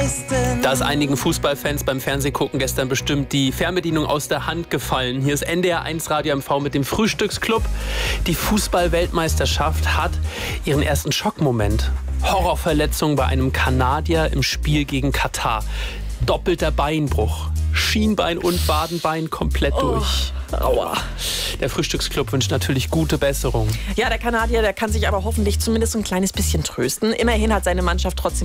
leisten. Da ist einigen Fußballfans beim Fernsehgucken gestern bestimmt die Fernbedienung aus der Hand gefallen. Hier ist NDR 1 Radio MV mit dem Frühstücksclub. Die Fußball-Weltmeisterschaft hat ihren ersten Schockmoment. Horrorverletzung bei einem Kanadier im Spiel gegen Katar. Doppelter Beinbruch. Schienbein und Wadenbein komplett durch. Aua. Der Frühstücksclub wünscht natürlich gute Besserung. Ja, der Kanadier, der kann sich aber hoffentlich zumindest ein kleines bisschen trösten. Immerhin hat seine Mannschaft trotzdem